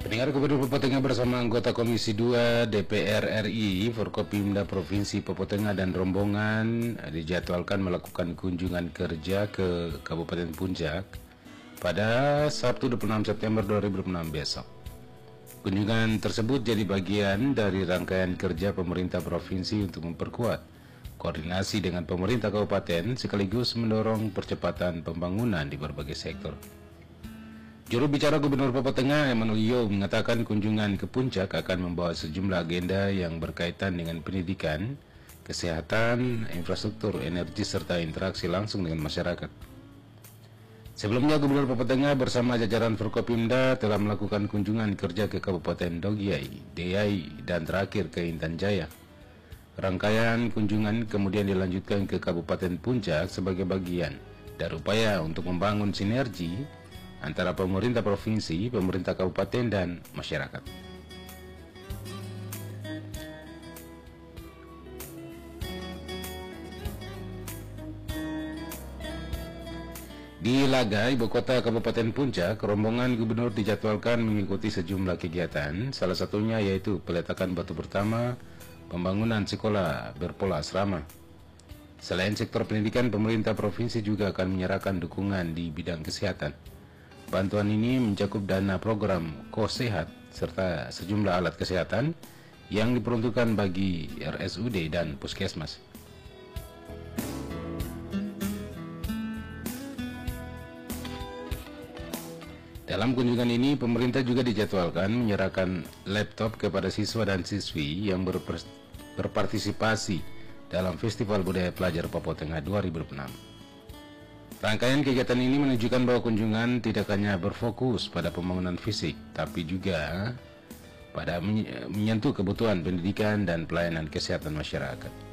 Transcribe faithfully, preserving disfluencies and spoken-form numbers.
Pendengar Gubernur Papua Tengah bersama anggota Komisi dua D P R R I, Forkopimda Provinsi Papua Tengah dan rombongan dijadwalkan melakukan kunjungan kerja ke Kabupaten Puncak pada Sabtu dua puluh enam September dua ribu dua puluh enam besok. Kunjungan tersebut jadi bagian dari rangkaian kerja pemerintah provinsi untuk memperkuat koordinasi dengan pemerintah kabupaten sekaligus mendorong percepatan pembangunan di berbagai sektor. Juru bicara Gubernur Papua Tengah Emmanuel Yo mengatakan kunjungan ke Puncak akan membawa sejumlah agenda yang berkaitan dengan pendidikan, kesehatan, infrastruktur, energi, serta interaksi langsung dengan masyarakat. Sebelumnya Gubernur Papua Tengah bersama jajaran Forkopimda telah melakukan kunjungan kerja ke Kabupaten Dogiai, Deyai, dan terakhir ke Intan Jaya. Rangkaian kunjungan kemudian dilanjutkan ke Kabupaten Puncak sebagai bagian dari upaya untuk membangun sinergi antara pemerintah provinsi, pemerintah kabupaten, dan masyarakat. Di Laga, ibu kota Kabupaten Puncak, rombongan gubernur dijadwalkan mengikuti sejumlah kegiatan, salah satunya yaitu peletakan batu pertama pembangunan sekolah berpola asrama. Selain sektor pendidikan, pemerintah provinsi juga akan menyerahkan dukungan di bidang kesehatan. Bantuan ini mencakup dana program Kosehat serta sejumlah alat kesehatan yang diperuntukkan bagi R S U D dan puskesmas. Dalam kunjungan ini, pemerintah juga dijadwalkan menyerahkan laptop kepada siswa dan siswi yang berpartisipasi dalam Festival Budaya Pelajar Papua Tengah dua ribu dua puluh enam. Rangkaian kegiatan ini menunjukkan bahwa kunjungan tidak hanya berfokus pada pembangunan fisik, tapi juga pada menyentuh kebutuhan pendidikan dan pelayanan kesehatan masyarakat.